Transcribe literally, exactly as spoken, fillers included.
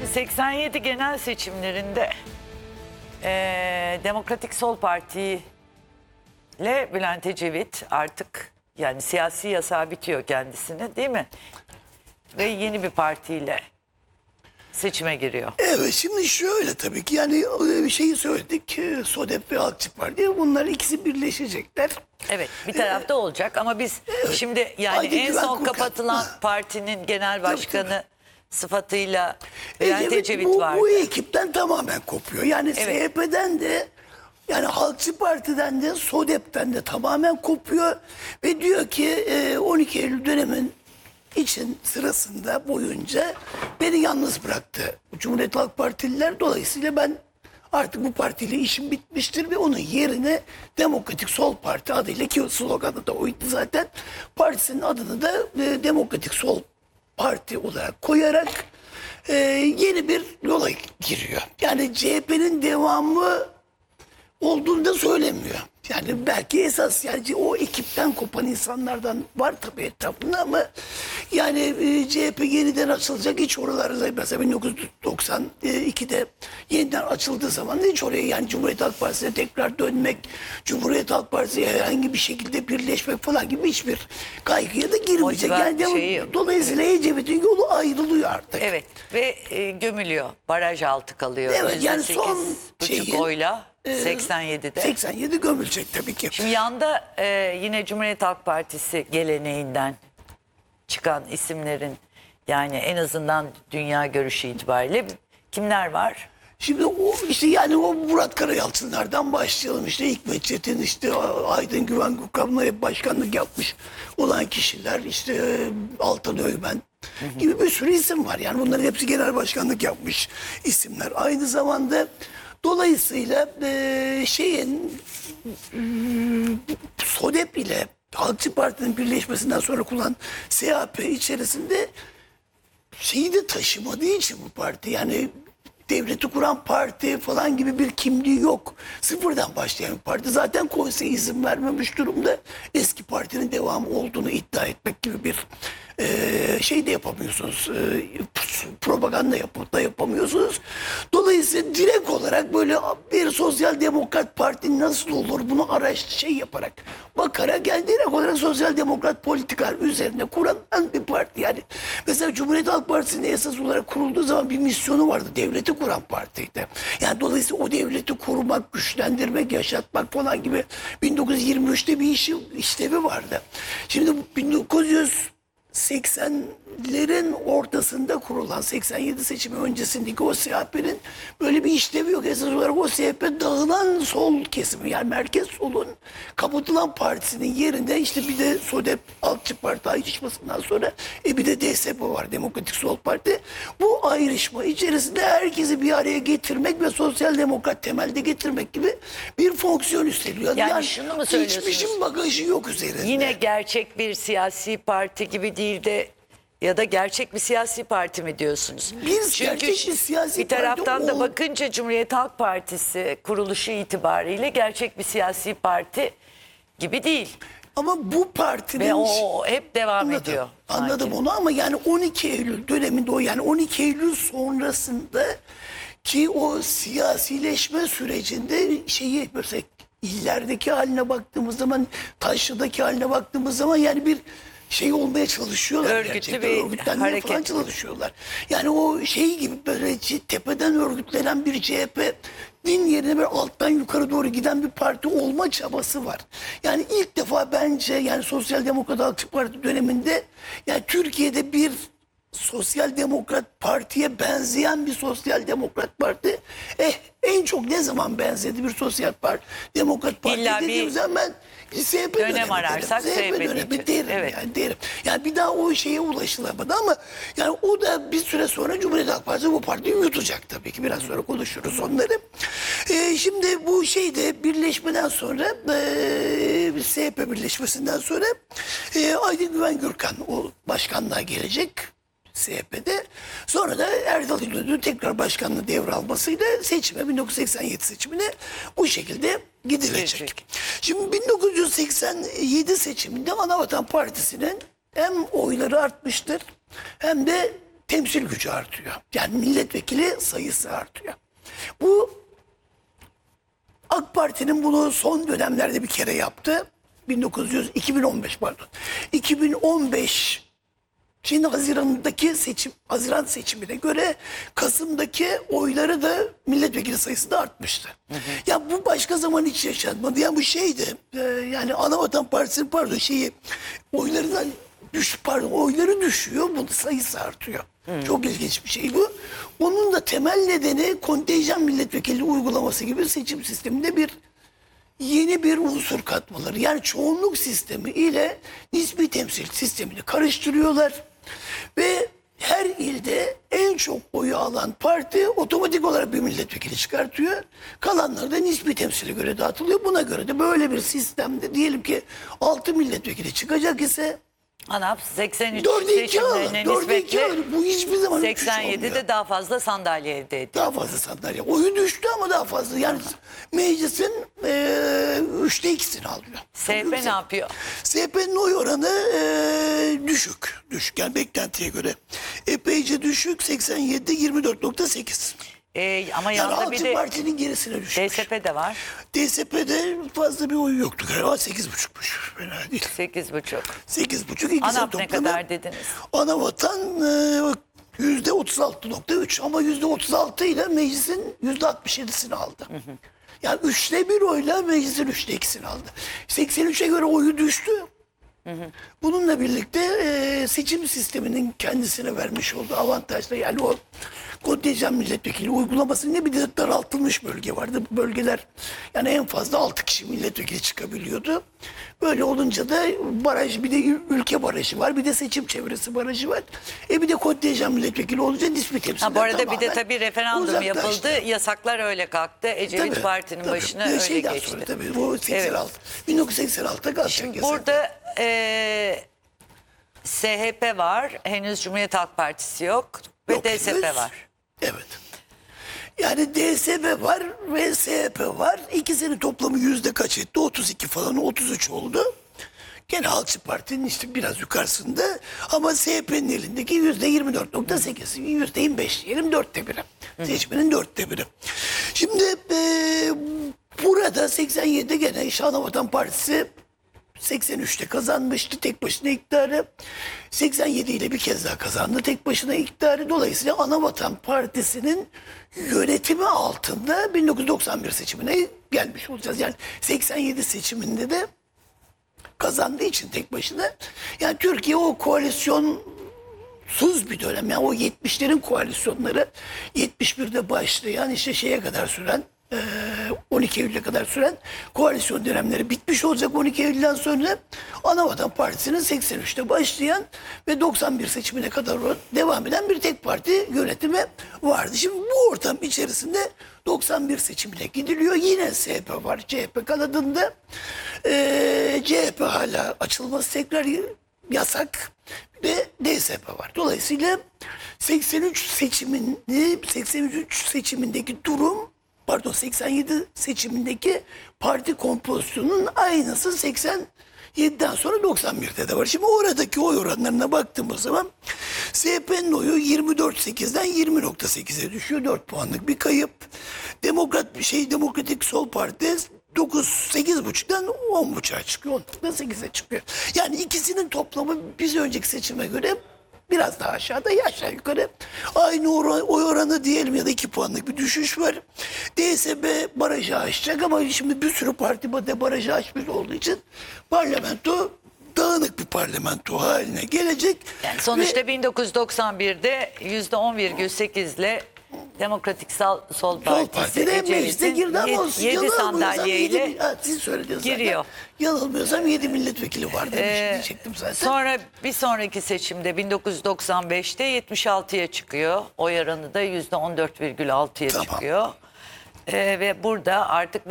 Şimdi seksen yedi genel seçimlerinde eee, Demokratik Sol Parti ile Bülent Ecevit artık yani siyasi yasağı bitiyor kendisine değil mi? Ve yeni bir partiyle seçime giriyor. Evet, şimdi şöyle tabii ki yani e, bir şeyi söyledik. e, SODEP ve Halkçı Parti, bunlar ikisi birleşecekler. Evet, bir tarafta olacak ama biz şimdi yani Haydi en Güven son Kurkan. kapatılan partinin genel başkanı tabii. sıfatıyla Bülent Evet, Ecevit bu, vardı. bu ekipten tamamen kopuyor. Yani Evet. S H P'den de yani Halkçı Parti'den de SODEP'ten de tamamen kopuyor. Ve diyor ki e, on iki Eylül dönemin için sırasında boyunca beni yalnız bıraktı Cumhuriyet Halk Partililer. Dolayısıyla ben artık bu partiyle işim bitmiştir ve onun yerine Demokratik Sol Parti adıyla, ki sloganı da oydu zaten, partisinin adını da e, Demokratik Sol Parti olarak koyarak e, yeni bir yola giriyor. Yani C H P'nin devamı olduğunu da söylemiyor. Yani belki esas yani o ekipten kopan insanlardan var tabii etrafında ama yani e, C H P yeniden açılacak, hiç oralarda mesela bin dokuz yüz doksan ikide yeniden açıldığı zaman hiç oraya yani Cumhuriyet Halk Partisi'ne tekrar dönmek, Cumhuriyet Halk Partisi'ye herhangi bir şekilde birleşmek falan gibi hiçbir kaygıya da girmeyecek. Motiva- Yani şeyi- dolayısıyla Ecevit'in yolu ayrılıyor artık. Evet ve e, gömülüyor. Baraj altı kalıyor. Evet, yani son yüzde sekiz buçuk şeyin, oyla e, seksen yedide. seksen yedi gömülecek tabii ki. Şimdi yanda e, yine Cumhuriyet Halk Partisi geleneğinden çıkan isimlerin yani en azından dünya görüşü itibariyle kimler var? Şimdi o işte yani o Murat Karayalçınlardan başlayalım, işte Hikmet Çetin, işte Aydın Güven Gürkan'la hep başkanlık yapmış olan kişiler, işte Altan Öğmen gibi bir sürü isim var. Yani bunların hepsi genel başkanlık yapmış isimler. Aynı zamanda dolayısıyla e, şeyin e, SODEP ile Halkçı Parti'nin birleşmesinden sonra kullanan S H P içerisinde şeyi de taşımadığı için bu parti, yani devleti kuran parti falan gibi bir kimliği yok. Sıfırdan başlayan bir parti. Zaten konsey izin vermemiş durumda. Eski partinin devamı olduğunu iddia etmek gibi bir e, şey de yapamıyorsunuz. E, propaganda yapıp da yapamıyorsunuz. Dolayısıyla direkt olarak böyle bir sosyal demokrat parti nasıl olur, bunu araç şey yaparak, bakarak, yani direkt olarak sosyal demokrat politikalar üzerine kuran bir parti. Yani mesela Cumhuriyet Halk Partisi'nin esas olarak kurulduğu zaman bir misyonu vardı. Devleti kuran partiydi. Yani dolayısıyla o devleti korumak, güçlendirmek, yaşatmak falan gibi bin dokuz yüz yirmi üçte bir işi, işlevi vardı. Şimdi bin dokuz yüz seksenlerin ortasında kurulan seksen yedi seçimi öncesindeki o S H P'nin böyle bir işlevi yok. Esas olarak o S H P dağılan sol kesimi, yani merkez solun kapatılan partisinin yerinde işte bir de SODEP, Halkçı Parti ayrışmasından sonra e bir de D S P var, Demokratik Sol Parti. Bu ayrışma içerisinde herkesi bir araya getirmek ve sosyal demokrat temelde getirmek gibi bir fonksiyon üstleniyor. Yani şunu mu söylüyorsunuz? Geçmişin bagajı yok üzerinde. Yine gerçek bir siyasi parti gibi değil de ya da gerçek bir siyasi parti mi diyorsunuz? Biz gerçek bir siyasi bir taraftan parti da ol- bakınca Cumhuriyet Halk Partisi kuruluşu itibariyle gerçek bir siyasi parti gibi değil. Ama bu partinin... Ve o, o hep devam Anladım, ediyor. Anladım sanki. onu ama yani on iki Eylül döneminde, o yani on iki Eylül sonrasında ki o siyasileşme sürecinde şeyi mesela illerdeki haline baktığımız zaman, Taşlı'daki haline baktığımız zaman yani bir şey olmaya çalışıyorlar. Örgütlü gerçekten. bir Örgütlenmeye hareket. falan çalışıyorlar. Yani o şey gibi böyle tepeden örgütlenen bir C H P din yerine böyle alttan yukarı doğru giden bir parti olma çabası var. Yani ilk defa bence yani Sosyal Demokrat Halkçı Parti döneminde yani Türkiye'de bir Sosyal Demokrat Parti'ye benzeyen bir Sosyal Demokrat Parti, eh en çok ne zaman benzedi bir Sosyal Parti, Demokrat Parti İlla bir dediğim zaman S H P dönem dönemi ararsak derim. S H P S H P dönemi diyeceğiz. derim, Evet. yani derim. Yani bir daha o şeye ulaşılamadı ama yani o da bir süre sonra Cumhuriyet Halk Partisi bu partiyi yutacak tabii ki. Biraz sonra konuşuruz onları. Ee, şimdi bu şeyde birleşmeden sonra e, S H P birleşmesinden sonra e, Aydın Güven Gürkan o başkanlığa gelecek S H P'de. Sonra da Erdal İnönü'nün tekrar başkanlığı devralmasıyla seçime, bin dokuz yüz seksen yedi seçimine bu şekilde gidilecek. Gelecek. Şimdi bin dokuz yüz seksen yedi seçiminde Anavatan Partisi'nin hem oyları artmıştır hem de temsil gücü artıyor. Yani milletvekili sayısı artıyor. Bu AK Parti'nin bunu son dönemlerde bir kere yaptı. bin dokuz yüz iki bin on beş pardon. iki bin on beş Çin Haziran'daki seçim, Haziran seçimine göre Kasım'daki oyları da milletvekili sayısı da artmıştı. Hı hı. Ya bu başka zaman hiç yaşanmadı. Yani bu şeydi, e, yani Anavatan Partisi'nin pardon şeyi oylarından düş, pardon oyları düşüyor, bunun sayısı artıyor. Hı. Çok ilginç bir şey bu. Onun da temel nedeni kontenjan milletvekili uygulaması gibi seçim sisteminde bir yeni bir unsur katmaları. Yani çoğunluk sistemi ile nispi temsil sistemini karıştırıyorlar. Ve her ilde en çok oyu alan parti otomatik olarak bir milletvekili çıkartıyor. Kalanlar da nispi temsile göre dağıtılıyor. Buna göre de böyle bir sistemde diyelim ki altı milletvekili çıkacak ise ANAP seksen üç dörde iki alır. seçimlerine dörde iki alır. nispetle Bu hiçbir zaman üç üç seksen yedide olmuyor. daha fazla sandalye elde ediyor. Daha fazla sandalye. Oyu düştü ama daha fazla. Yani meclisin e, üçte ikisini alıyor. S H P ne yapıyor? S H P'nin oy oranı e, düşük. Düşük yani beklentiye göre. Epeyce düşük. seksen yedide yirmi dört nokta sekiz. Ee, ama Yani yanında bir altı de partinin gerisine düşmüş. D S P de var. D S P'de fazla bir oyu yoktu galiba. sekiz buçukmuş. Fena değil. sekiz buçuk. sekiz buçuk. İkisi ANAP ne toplamı. kadar dediniz? Anavatan e, yüzde otuz altı nokta üç ama yüzde otuz altı ile meclisin yüzde altmış yedisini aldı. Hı hı. Yani üçte bir oyla meclisin üçte ikisini aldı. seksen üçe göre oyu düştü. Hı hı. Bununla birlikte e, seçim sisteminin kendisine vermiş olduğu avantajla yani o kontenjan milletvekili uygulaması ne bir de daraltılmış bölge vardı. Bu bölgeler yani en fazla altı kişi milletvekili çıkabiliyordu. Böyle olunca da baraj bir de ülke barajı var bir de seçim çevresi barajı var. E bir de kontenjan milletvekili olunca nispi temsilden Ha, bu arada bir de tamamen tabii referandum uzaklaştı. yapıldı. Yasaklar öyle kalktı. Ecevit Tabii, Parti'nin tabii. başına Bir de öyle şeyden geçti. Sonra, tabii, bu seksen altı. bin dokuz yüz seksen altıda kalacak yasak. Burada e, S H P var. Henüz Cumhuriyet Halk Partisi yok. Ve Yok, D S P henüz. var. Evet. Yani D S P var ve S H P var. İkisinin toplamı yüzde kaç etti? otuz iki falan, otuz üç oldu. Gene Halkçı Parti'nin işte biraz yukarısında ama S H P'nin elindeki yüzde yirmi dört nokta sekiz, yüzde yirmi beş diyelim dörtte biri. Seçmenin dörtte biri. Şimdi e, burada seksen yedide gene İşte Anavatan Partisi seksen üçte kazanmıştı tek başına iktidarı. seksen yedi ile bir kez daha kazandı tek başına iktidarı. Dolayısıyla Anavatan Partisi'nin yönetimi altında bin dokuz yüz doksan bir seçimine gelmiş olacağız. Yani seksen yedi seçiminde de kazandığı için tek başına. Yani Türkiye o koalisyonsuz bir dönem. Yani o yetmişlerin koalisyonları yetmiş birde başlayan işte şeye kadar süren on iki Eylül'e kadar süren koalisyon dönemleri bitmiş olacak. on iki Eylül'den sonra Anavatan Partisi'nin seksen üçte başlayan ve doksan bir seçimine kadar devam eden bir tek parti yönetimi vardı. Şimdi bu ortam içerisinde doksan bir seçimine gidiliyor. Yine S H P var. C H P kanadında. Ee, C H P hala açılması tekrar yasak ve D S P var. Dolayısıyla seksen üç seçimini seksen üç seçimindeki durum pardon seksen yedi seçimindeki parti kompozisyonunun aynısı seksen yediden sonra doksan birde de var. Şimdi oradaki oy oranlarına baktığımız zaman S H P'nin oyu yirmi dört nokta sekizden yirmi nokta sekize düşüyor. dört puanlık bir kayıp. Demokrat bir şey Demokratik Sol Parti dokuz sekiz buçuktan on buçuğa çıkıyor. on nokta sekize çıkıyor. Yani ikisinin toplamı biz önceki seçime göre biraz daha aşağıda ya aşağı yukarı aynı oran, oy oranı diyelim ya da iki puanlık bir düşüş var. D S P barajı aşacak ama şimdi bir sürü parti de barajı aşmış olduğu için parlamento dağınık bir parlamento haline gelecek. Yani sonuçta Ve bin dokuz yüz doksan birde yüzde on virgül sekiz ile Demokratik Sol, Sol Partisi Partisi de meclise girdi ama yedi sandalyeyle siz söylediniz giriyor. Zaten. Yanılmıyorsam yedi milletvekili var demiş Ee, diyecektim zaten. Sonra bir sonraki seçimde bin dokuz yüz doksan beşte yetmiş altıya çıkıyor. Oy oranı da yüzde on dört virgül altıya Tamam. çıkıyor. Ee, ve burada artık